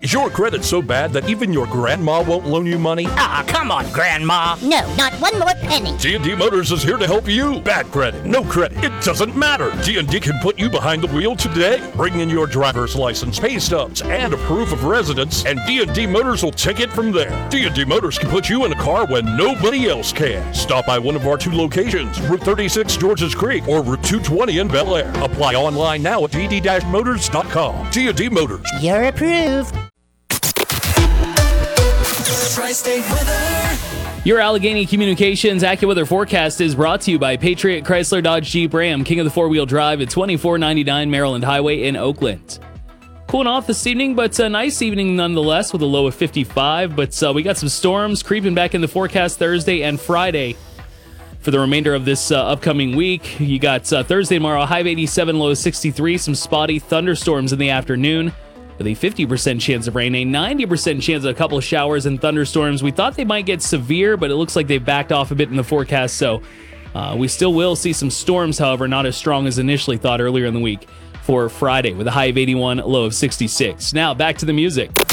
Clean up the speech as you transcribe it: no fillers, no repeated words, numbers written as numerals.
Is your credit so bad that even your grandma won't loan you money? Ah, come on, Grandma. No, not one more penny. D&D Motors is here to help you. Bad credit, no credit, it doesn't matter. D&D can put you behind the wheel today. Bring in your driver's license, pay stubs, and a proof of residence, and D&D Motors will take it from there. D&D Motors can put you in a car when nobody else can. Stop by one of our 2 locations, Route 36 Georges Creek or Route 220 in Bel Air. Apply online now at dd-motors.com. D&D Motors. You're approved. Tri-State weather. Your Allegheny Communications AccuWeather forecast is brought to you by Patriot Chrysler Dodge Jeep Ram, king of the four-wheel drive at 2499 Maryland Highway in Oakland. Cooling off this evening, but a nice evening nonetheless with a low of 55. But we got some storms creeping back in the forecast Thursday and Friday. For the remainder of this upcoming week, you got Thursday tomorrow, high of 87, low of 63, some spotty thunderstorms in the afternoon with a 50% chance of rain, a 90% chance of a couple of showers and thunderstorms. We thought they might get severe, but it looks like they've backed off a bit in the forecast, so we still will see some storms, however, not as strong as initially thought earlier in the week for Friday with a high of 81, low of 66. Now, back to the music.